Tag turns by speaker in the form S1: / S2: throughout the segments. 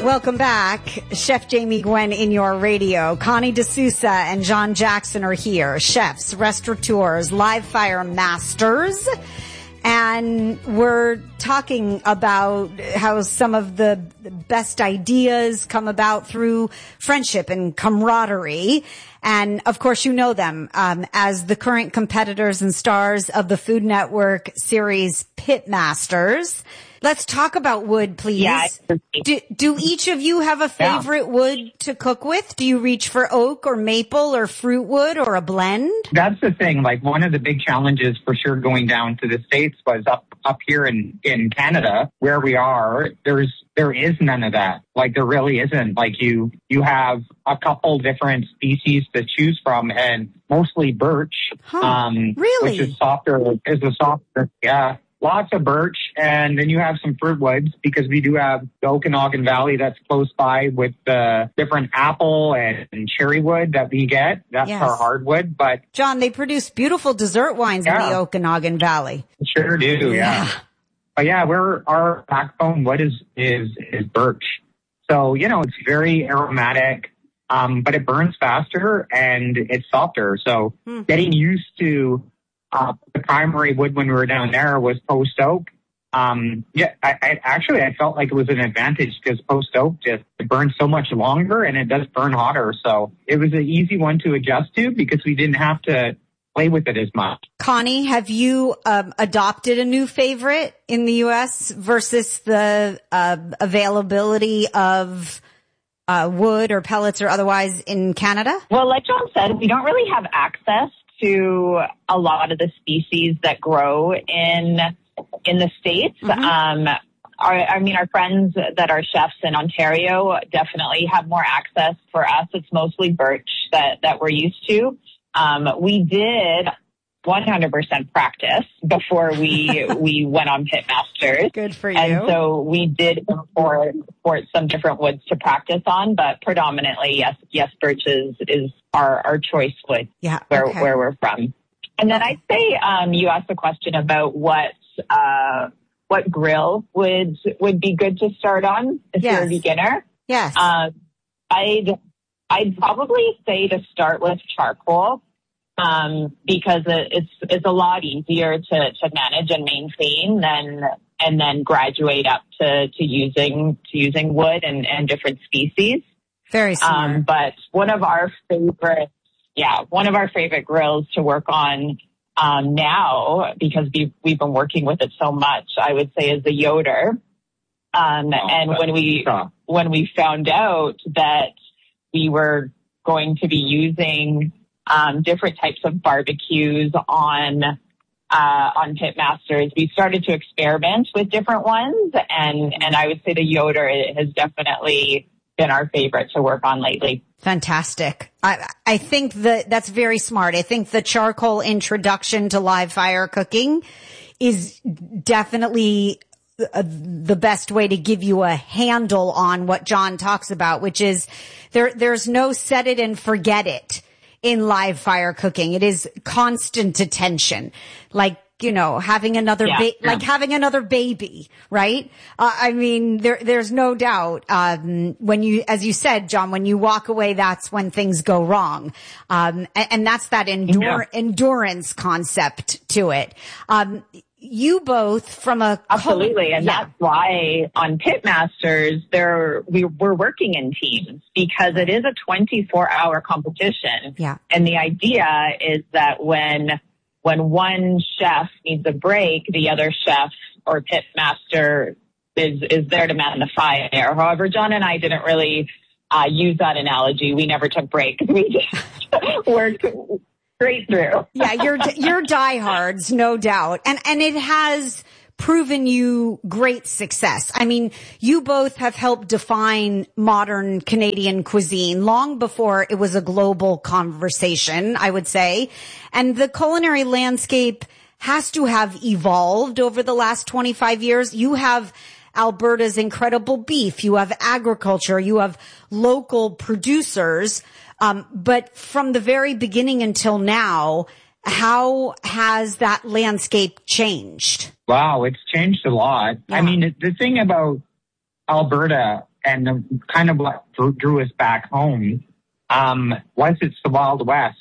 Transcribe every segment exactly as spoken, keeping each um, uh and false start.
S1: Welcome back. Chef Jamie Gwen in your radio. Connie D'Souza and John Jackson are here. Chefs, restaurateurs, live fire masters. And we're talking about how some of the best ideas come about through friendship and camaraderie. And of course, you know them um, as the current competitors and stars of the Food Network series Pitmasters. Let's talk about wood, please.
S2: Yeah.
S1: Do, do each of you have a favorite yeah. wood to cook with? Do you reach for oak or maple or fruit wood or a blend?
S3: That's the thing. Like, one of the big challenges for sure going down to the States was up up here in, in Canada, where we are, there's there is none of that. Like, there really isn't. Like, you you have a couple different species to choose from, and mostly birch.
S1: Huh.
S3: Um,
S1: really?
S3: Which is softer, is a softer, yeah. Lots of birch, and then you have some fruit woods because we do have the Okanagan Valley that's close by with the different apple and, and cherry wood that we get. That's
S1: yes.
S3: our hardwood. But
S1: John, they produce beautiful dessert wines yeah. in the Okanagan Valley.
S3: Sure do, yeah. yeah. But yeah, we're our backbone wood is is is birch. So, you know, it's very aromatic, um, but it burns faster and it's softer. So hmm. getting used to Uh, the primary wood when we were down there was post oak. Um, yeah, I, I actually I felt like it was an advantage because post oak just it burns so much longer and it does burn hotter. So it was an easy one to adjust to because we didn't have to play with it as much.
S1: Connie, have you um, adopted a new favorite in the U S versus the uh, availability of uh, wood or pellets or otherwise in Canada?
S2: Well, like John said, we don't really have access to a lot of the species that grow in in the States. Mm-hmm. Um, our, I mean, our friends that are chefs in Ontario definitely have more access. For us, it's mostly birch that, that we're used to. Um, we did one hundred percent practice before we we went on Pitmasters.
S1: Good for you.
S2: And so we did import, import some different woods to practice on, but predominantly, yes, yes, birch is, is our, our choice wood
S1: yeah,
S2: where,
S1: okay.
S2: where we're from. And then I'd say um, you asked a question about what uh, what grill would would be good to start on if
S1: yes.
S2: you're a beginner.
S1: Yes.
S2: Um, I'd I'd probably say to start with charcoal. Um, because it's, it's a lot easier to, to manage and maintain than, and then graduate up to, to using, to using wood and, and different species.
S1: Very smart.
S2: Um, but one of our favorite, yeah, one of our favorite grills to work on, um, now, because we've, we've been working with it so much, I would say is the Yoder. Um, oh, and when we, tough. when we found out that we were going to be using Um, different types of barbecues on, uh, on Pitmasters, we started to experiment with different ones. And, and I would say the Yoder has definitely been our favorite to work on lately.
S1: Fantastic. I, I think that that's very smart. I think the charcoal introduction to live fire cooking is definitely uh, the best way to give you a handle on what John talks about, which is there, there's no set it and forget it in live fire cooking. It is constant attention, like, you know, having another,
S2: yeah,
S1: ba-
S2: yeah.
S1: like having another baby, right? Uh, I mean, there, there's no doubt, um, when you, as you said, John, when you walk away, that's when things go wrong. Um, and, and that's that endure, yeah. endurance concept to it. Um, you both from a
S2: absolutely, and
S1: yeah.
S2: that's why on Pitmasters there we we're working in teams because it is a twenty-four hour competition.
S1: Yeah,
S2: and the idea is that when when one chef needs a break, the other chef or Pitmaster is is there to man the fire. However, John and I didn't really uh, use that analogy. We never took breaks. We just worked straight through.
S1: Yeah, you're you're diehards, no doubt, and and it has proven you great success. I mean, you both have helped define modern Canadian cuisine long before it was a global conversation, I would say, and the culinary landscape has to have evolved over the last twenty-five years. You have Alberta's incredible beef, you have agriculture, you have local producers. Um, but from the very beginning until now, how has that landscape changed?
S3: Wow, it's changed a lot.
S1: Yeah.
S3: I mean, the thing about Alberta and kind of what drew, drew us back home um, was it's the Wild West.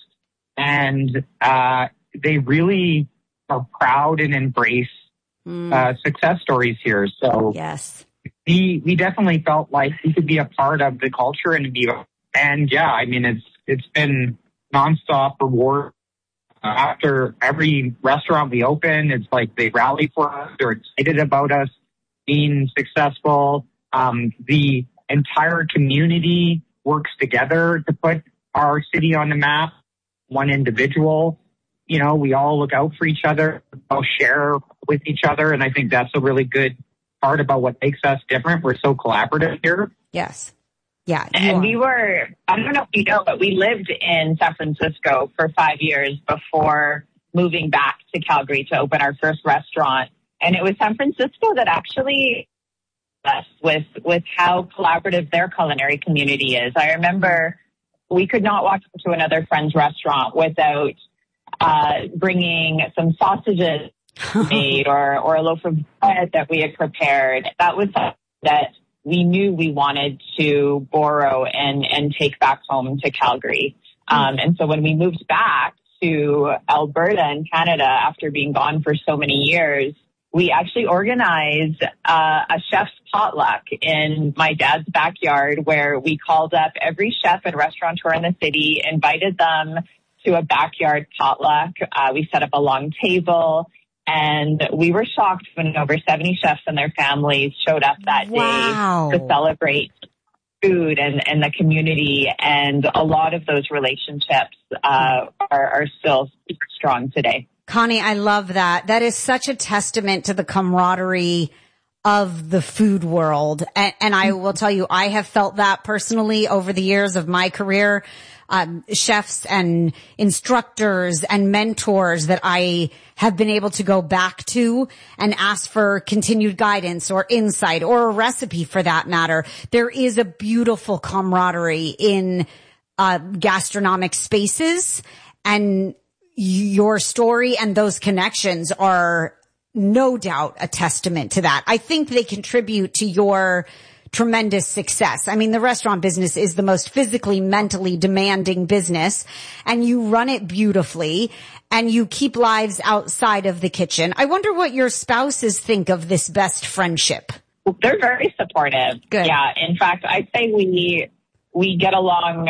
S3: And uh, they really are proud and embrace mm. uh, success stories here. So
S1: yes,
S3: we we definitely felt like we could be a part of the culture and be. And yeah, I mean, it's it's been nonstop reward. Uh, after every restaurant we open, it's like they rally for us. They're excited about us being successful. Um, the entire community works together to put our city on the map. One individual, you know, we all look out for each other, all share with each other. And I think that's a really good part about what makes us different. We're so collaborative here.
S1: Yes. Yeah.
S2: And
S1: are.
S2: we were, I don't know if you know, but we lived in San Francisco for five years before moving back to Calgary to open our first restaurant. And it was San Francisco that actually us with, with how collaborative their culinary community is. I remember we could not walk into another friend's restaurant without uh, bringing some sausages made or, or a loaf of bread that we had prepared. That was something that we knew we wanted to borrow and, and take back home to Calgary. Um, and so when we moved back to Alberta in Canada after being gone for so many years, we actually organized uh, a chef's potluck in my dad's backyard where we called up every chef and restaurateur in the city, invited them to a backyard potluck. Uh, we set up a long table, and we were shocked when over seventy chefs and their families showed up that
S1: wow.
S2: day to celebrate food and, and the community. And a lot of those relationships uh, are, are still super strong today.
S1: Connie, I love that. That is such a testament to the camaraderie of the food world. And, and I will tell you, I have felt that personally over the years of my career. Um, chefs and instructors and mentors that I have been able to go back to and ask for continued guidance or insight or a recipe for that matter. There is a beautiful camaraderie in uh, gastronomic spaces, and your story and those connections are no doubt a testament to that. I think they contribute to your tremendous success. I mean, the restaurant business is the most physically, mentally demanding business, and you run it beautifully, and you keep lives outside of the kitchen. I wonder what your spouses think of this best friendship.
S2: They're very supportive.
S1: Good.
S2: Yeah. In fact, I'd say we, we get along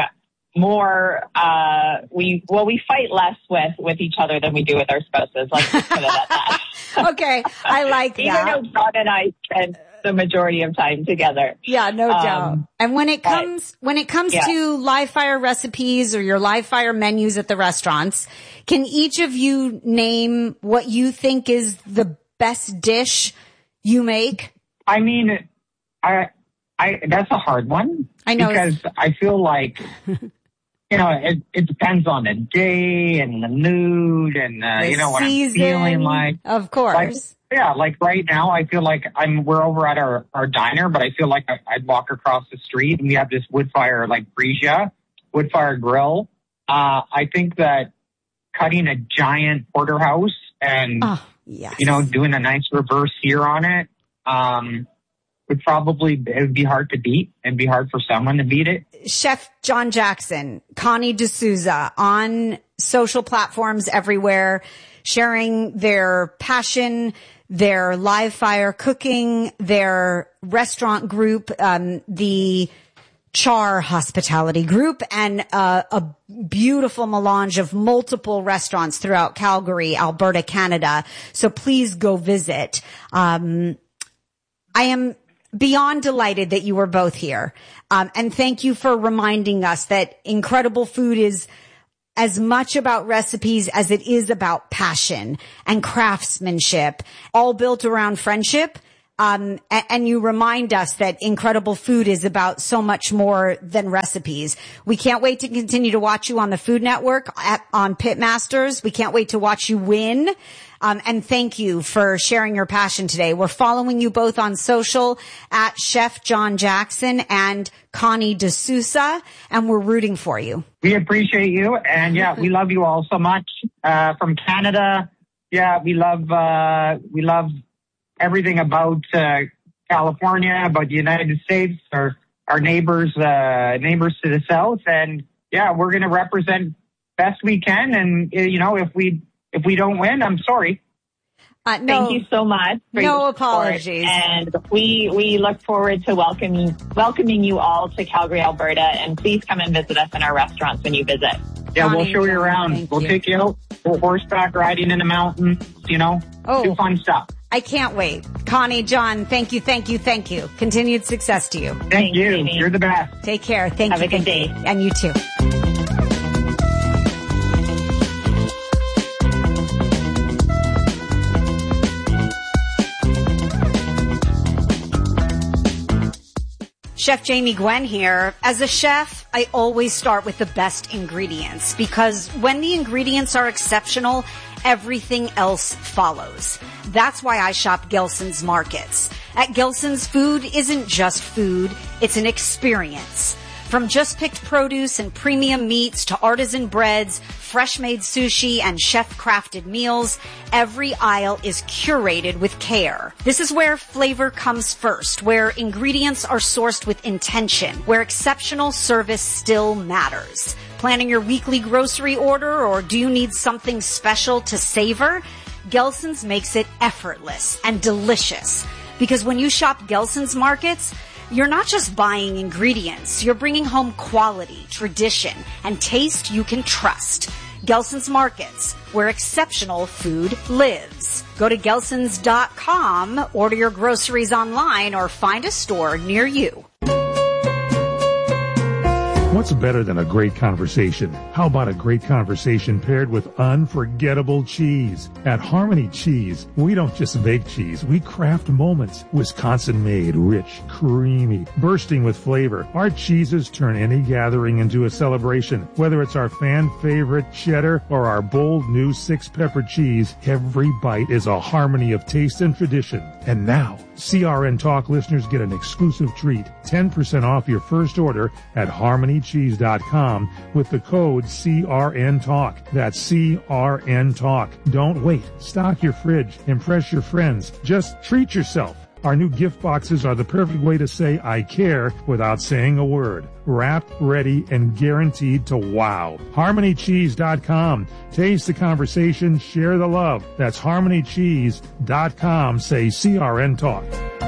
S2: more, uh, we, well, we fight less with, with each other than we do with our spouses. Let's just put it at that.
S1: Okay. I like
S2: Even
S1: that.
S2: Even though John and I spend the majority of time together.
S1: Yeah, no
S2: um,
S1: doubt. And when it comes, when it comes
S2: yeah.
S1: to live fire recipes or your live fire menus at the restaurants, can each of you name what you think is the best dish you make?
S3: I mean, I, I, that's a hard one.
S1: I know.
S3: Because I feel like, you know, it, it depends on the day and the mood and, uh,
S1: the
S3: you know, what
S1: season,
S3: I'm feeling like.
S1: Of course.
S3: Like, yeah, like right now, I feel like I'm, we're over at our, our diner, but I feel like I, I'd walk across the street and we have this wood fire, like Breesia, wood fire grill. Uh, I think that cutting a giant porterhouse and,
S1: oh, yes.
S3: you know, doing a nice reverse sear on it, um, would probably, it would be hard to beat and be hard for someone to beat it.
S1: Chef John Jackson, Connie D'Souza on social platforms everywhere, sharing their passion, their live fire cooking, their restaurant group, um, the Char Hospitality Group, and uh, a beautiful melange of multiple restaurants throughout Calgary, Alberta, Canada. So please go visit. Um, I am beyond delighted that you were both here. Um, and thank you for reminding us that incredible food is as much about recipes as it is about passion and craftsmanship, all built around friendship. Um, and, and you remind us that incredible food is about so much more than recipes. We can't wait to continue to watch you on the Food Network at, on Pitmasters. We can't wait to watch you win. Um, and thank you for sharing your passion today. We're following you both on social at Chef John Jackson and Connie D'Souza, and we're rooting for you.
S3: We appreciate you. And yeah, we love you all so much. Uh, from Canada. Yeah, we love, uh, we love everything about, uh, California, about the United States. Our, our neighbors, uh, neighbors to the south. And yeah, we're going to represent best we can. And, you know, if we, if we don't win, I'm sorry.
S1: Uh, no,
S2: Thank you so much. For
S1: no
S2: your
S1: apologies.
S2: And we, we look forward to welcoming, welcoming you all to Calgary, Alberta. And please come and visit us in our restaurants when you visit.
S3: Yeah,
S1: Connie,
S3: we'll show you around. We'll
S1: you.
S3: take you out. We'll horseback riding in the mountains, you know,
S1: Oh.
S3: do fun stuff.
S1: I can't wait. Connie, John, thank you, thank you, thank you. Continued success to you.
S3: Thank
S2: Thanks,
S3: you.
S2: Amy.
S3: You're the best.
S1: Take care. Thank
S2: Have
S1: you.
S2: a good
S1: thank
S2: day.
S1: you. And you too. Chef Jamie Gwen here. As a chef, I always start with the best ingredients because when the ingredients are exceptional, everything else follows. That's why I shop Gelson's Markets. At Gelson's, food isn't just food, it's an experience. From just-picked produce and premium meats to artisan breads, fresh-made sushi, and chef-crafted meals, every aisle is curated with care. This is where flavor comes first, where ingredients are sourced with intention, where exceptional service still matters. Planning your weekly grocery order, or do you need something special to savor? Gelson's makes it effortless and delicious. Because when you shop Gelson's Markets, you're not just buying ingredients, you're bringing home quality, tradition, and taste you can trust. Gelson's Markets, where exceptional food lives. Go to gelsons dot com, order your groceries online, or find a store near you.
S4: What's better than a great conversation? How about a great conversation paired with unforgettable cheese? At Harmony Cheese, we don't just make cheese, we craft moments. Wisconsin-made, rich, creamy, bursting with flavor. Our cheeses turn any gathering into a celebration. Whether it's our fan-favorite cheddar or our bold new six-pepper cheese, every bite is a harmony of taste and tradition. And now, C R N Talk listeners get an exclusive treat, ten percent off your first order at harmony cheese dot com with the code C R N Talk. That's C R N Talk. Don't wait. Stock your fridge. Impress your friends. Just treat yourself. Our new gift boxes are the perfect way to say I care without saying a word. Wrapped, ready, and guaranteed to wow. harmony cheese dot com. Taste the conversation, share the love. That's harmony cheese dot com. Say C R N Talk.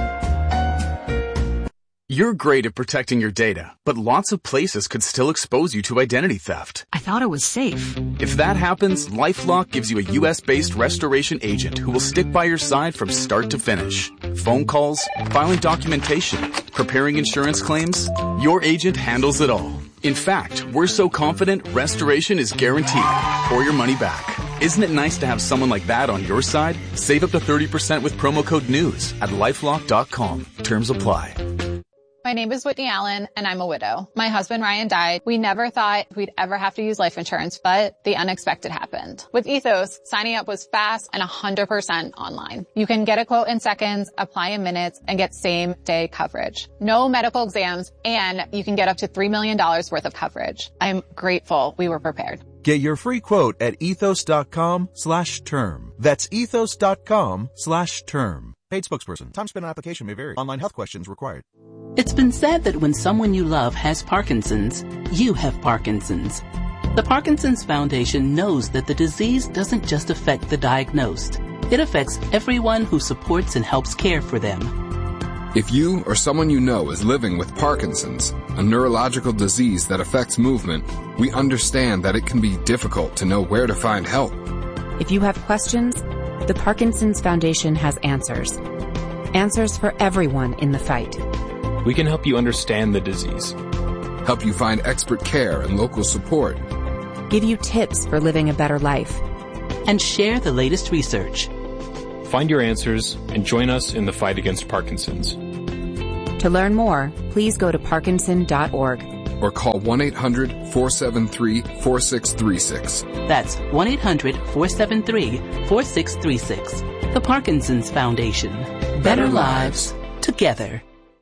S5: You're great at protecting your data, but lots of places could still expose you to identity theft.
S6: I thought it was safe.
S5: If that happens, LifeLock gives you a U S-based restoration agent who will stick by your side from start to finish. Phone calls, filing documentation, preparing insurance claims, your agent handles it all. In fact, we're so confident restoration is guaranteed or your money back. Isn't it nice to have someone like that on your side? Save up to thirty percent with promo code NEWS at lifelock dot com. Terms apply.
S7: My name is Whitney Allen, and I'm a widow. My husband, Ryan, died. We never thought we'd ever have to use life insurance, but the unexpected happened. With Ethos, signing up was fast and one hundred percent online. You can get a quote in seconds, apply in minutes, and get same-day coverage. No medical exams, and you can get up to three million dollars worth of coverage. I'm grateful we were prepared.
S8: Get your free quote at ethos dot com slash term. That's ethos dot com slash term. Paid spokesperson. Time spent on application may vary. Online health questions required.
S6: It's been said that when someone you love has Parkinson's, you have Parkinson's. The Parkinson's Foundation knows that the disease doesn't just affect the diagnosed. It affects everyone who supports and helps care for them.
S9: If you or someone you know is living with Parkinson's, a neurological disease that affects movement, we understand that it can be difficult to know where to find help.
S10: If you have questions, the Parkinson's Foundation has answers. Answers for everyone in the fight.
S11: We can help you understand the disease.
S9: Help you find expert care and local support.
S10: Give you tips for living a better life.
S6: And share the latest research.
S11: Find your answers and join us in the fight against Parkinson's.
S10: To learn more, please go to parkinson dot org.
S9: Or call one eight hundred four seven three four six three six.
S6: That's one eight hundred four seven three four six three six. The Parkinson's Foundation. Better, Better lives together.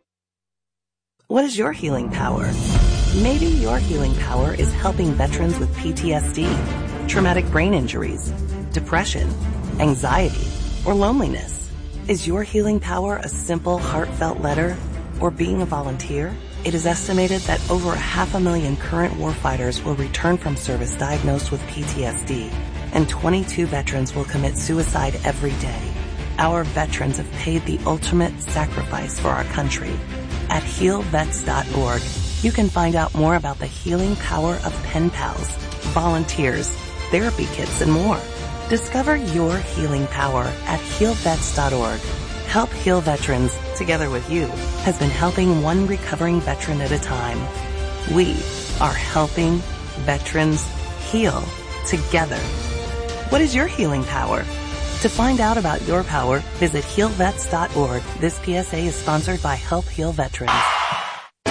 S12: What is your healing power? Maybe your healing power is helping veterans with P T S D, traumatic brain injuries, depression, anxiety, or loneliness. Is your healing power a simple, heartfelt letter or being a volunteer? It is estimated that over half a million current warfighters will return from service diagnosed with P T S D, and twenty-two veterans will commit suicide every day. Our veterans have paid the ultimate sacrifice for our country. At heal vets dot org, you can find out more about the healing power of pen pals, volunteers, therapy kits, and more. Discover your healing power at heal vets dot org. Help Heal Veterans, together with you, has been helping one recovering veteran at a time. We are helping veterans heal together. What is your healing power? To find out about your power, visit heal vets dot org. This P S A is sponsored by Help Heal Veterans.